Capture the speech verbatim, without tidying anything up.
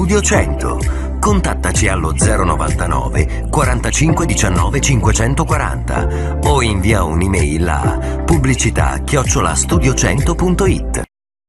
Studio cento. Contattaci allo zero novantanove quarantacinque diciannove cinquecentoquaranta o invia un'email a pubblicità chiocciola studiocento punto it.